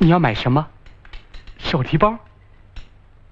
你要买什么？手提包？